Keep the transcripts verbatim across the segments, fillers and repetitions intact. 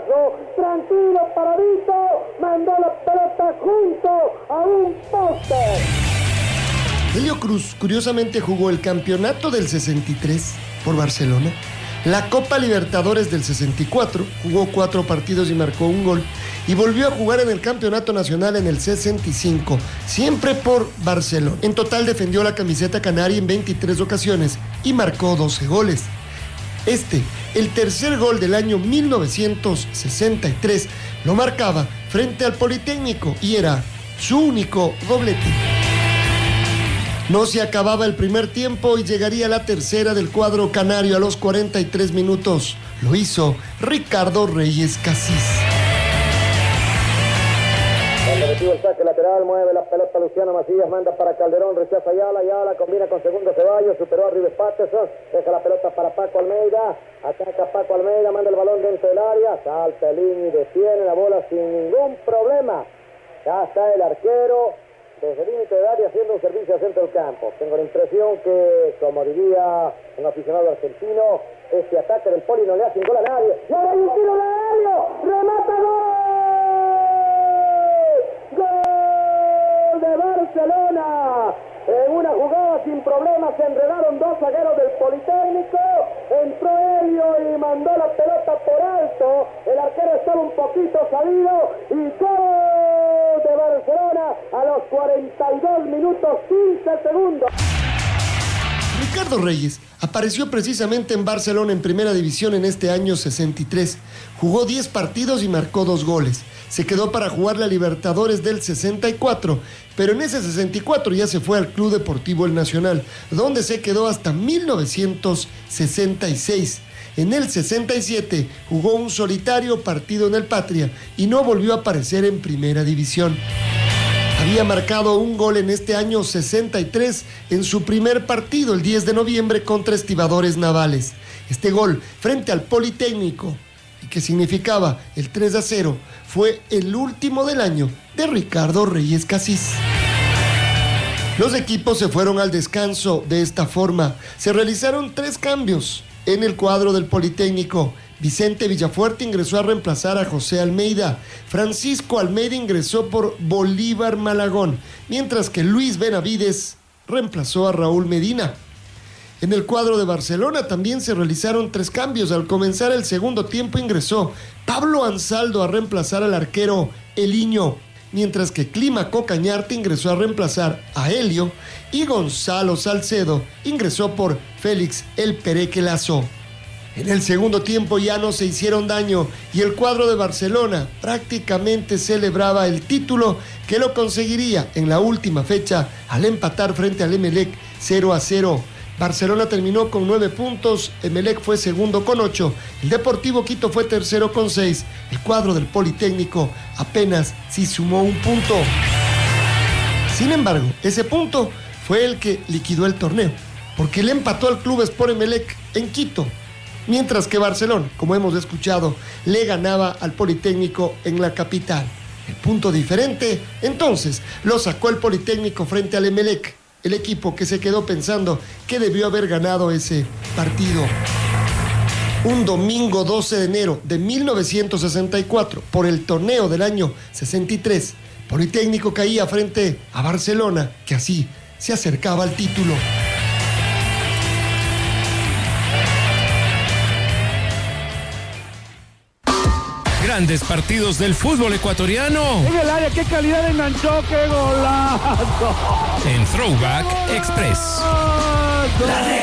pasó, tranquilo, paradito, mandó la pelota junto a un poste. Helio Cruz curiosamente jugó el campeonato del sesenta y tres por Barcelona, la Copa Libertadores del sesenta y cuatro, jugó cuatro partidos y marcó un gol, y volvió a jugar en el Campeonato Nacional en el sesenta y cinco, siempre por Barcelona. En total defendió la camiseta canaria en veintitrés ocasiones y marcó doce goles. Este, el tercer gol del año mil novecientos sesenta y tres, lo marcaba frente al Politécnico y era su único doblete. No se acababa el primer tiempo y llegaría la tercera del cuadro canario a los cuarenta y tres minutos. Lo hizo Ricardo Reyes Casís. Cuando recibe el saque lateral, mueve la pelota Luciano Macías, manda para Calderón, rechaza Ayala, Ayala combina con Segundo Ceballos, superó a Rives Patterson, deja la pelota para Paco Almeida, ataca Paco Almeida, manda el balón dentro del área, salta el y detiene la bola sin ningún problema. Ya está el arquero desde el límite del área haciendo un servicio al centro del campo. Tengo la impresión que, como diría un aficionado argentino, este ataque del Poli no le hace un gol a nadie. ¡Y ahora hay un tiro de Helio! ¡Remata, gol! ¡Gol de Barcelona! En una jugada sin problemas se enredaron dos zagueros del Politécnico. Entró Helio y mandó la pelota por alto. El arquero estaba un poquito salido y gol de Barcelona a los cuarenta y dos minutos quince segundos. Ricardo Reyes apareció precisamente en Barcelona en Primera División en este año sesenta y tres. Jugó diez partidos y marcó dos goles. Se quedó para jugar la Libertadores del sesenta y cuatro, pero en ese sesenta y cuatro ya se fue al Club Deportivo El Nacional, donde se quedó hasta mil novecientos sesenta y seis. En el sesenta y siete jugó un solitario partido en el Patria y no volvió a aparecer en Primera División. Había marcado un gol en este año sesenta y tres en su primer partido el diez de noviembre contra Estibadores Navales. Este gol frente al Politécnico, y que significaba el tres a cero, fue el último del año de Ricardo Reyes Casís. Los equipos se fueron al descanso de esta forma. Se realizaron tres cambios en el cuadro del Politécnico. Vicente Villafuerte ingresó a reemplazar a José Almeida. Francisco Almeida ingresó por Bolívar Malagón, mientras que Luis Benavides reemplazó a Raúl Medina. En el cuadro de Barcelona también se realizaron tres cambios. Al comenzar el segundo tiempo ingresó Pablo Ansaldo a reemplazar al arquero Eliño, mientras que Clímaco Cañarte ingresó a reemplazar a Helio y Gonzalo Salcedo ingresó por Félix El Pereque Lazo. En el segundo tiempo ya no se hicieron daño y el cuadro de Barcelona prácticamente celebraba el título que lo conseguiría en la última fecha al empatar frente al Emelec cero a cero. Barcelona terminó con nueve puntos, Emelec fue segundo con ocho, el Deportivo Quito fue tercero con seis, el cuadro del Politécnico apenas sí sumó un punto. Sin embargo, ese punto fue el que liquidó el torneo, porque le empató al Club Sport Emelec en Quito, mientras que Barcelona, como hemos escuchado, le ganaba al Politécnico en la capital. El punto diferente, entonces, lo sacó el Politécnico frente al Emelec, el equipo que se quedó pensando que debió haber ganado ese partido. Un domingo doce de enero de mil novecientos sesenta y cuatro, por el torneo del año sesenta y tres, Politécnico caía frente a Barcelona, que así se acercaba al título. Grandes partidos del fútbol ecuatoriano. En el área, qué calidad de enganchó, qué golazo. En Throwback Express. La red.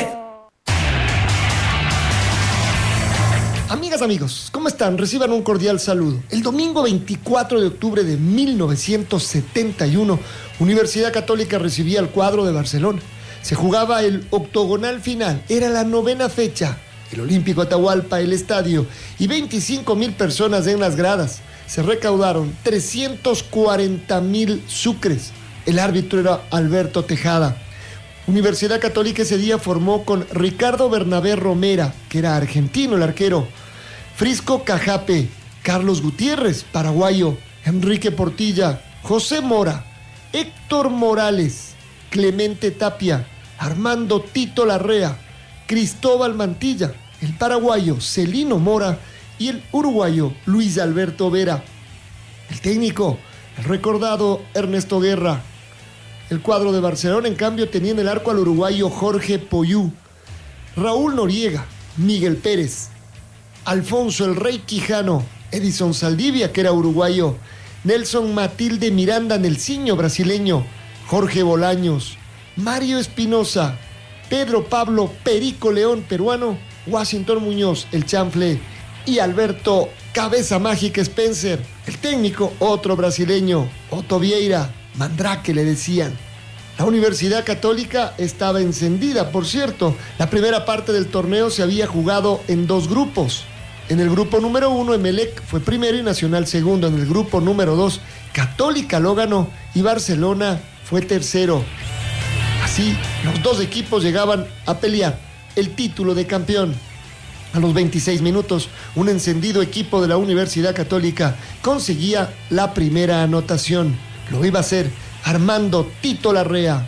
Amigas, amigos, ¿cómo están? Reciban un cordial saludo. El domingo veinticuatro de octubre de mil novecientos setenta y uno, Universidad Católica recibía al cuadro de Barcelona. Se jugaba el octogonal final, era la novena fecha. El Olímpico Atahualpa, el estadio, y veinticinco mil personas en las gradas. Se recaudaron trescientos cuarenta mil sucres. El árbitro era Alberto Tejada. Universidad Católica ese día formó con Ricardo Bernabé Romera, que era argentino el arquero, Frisco Cajape, Carlos Gutiérrez, paraguayo, Enrique Portilla, José Mora, Héctor Morales, Clemente Tapia, Armando Tito Larrea, Cristóbal Mantilla, el paraguayo Celino Mora y el uruguayo Luis Alberto Vera. El técnico, el recordado Ernesto Guerra. El cuadro de Barcelona, en cambio, tenía en el arco al uruguayo Jorge Poyú, Raúl Noriega, Miguel Pérez, Alfonso el Rey Quijano, Edison Saldivia, que era uruguayo, Nelson Matilde Miranda Nelsinho, brasileño, Jorge Bolaños, Mario Espinosa, Pedro Pablo Perico León, peruano, Washington Muñoz, el chanfle, y Alberto Cabeza Mágica Spencer. El técnico, otro brasileño, Otto Vieira, Mandrake le decían. La Universidad Católica estaba encendida, por cierto. La primera parte del torneo se había jugado en dos grupos. En el grupo número uno, Emelec fue primero y Nacional segundo. En el grupo número dos, Católica lo ganó y Barcelona fue tercero. Así, los dos equipos llegaban a pelear el título de campeón. A los veintiséis minutos, un encendido equipo de la Universidad Católica conseguía la primera anotación. Lo iba a hacer Armando Tito Larrea.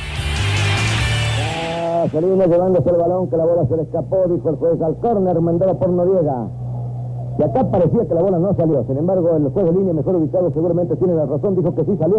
Ah, Salimos llevándose el balón, que la bola se le escapó, dijo el juez al córner, mandado por Noriega. Y acá parecía que la bola no salió. Sin embargo, el juez de línea mejor ubicado seguramente tiene la razón, dijo que sí salió.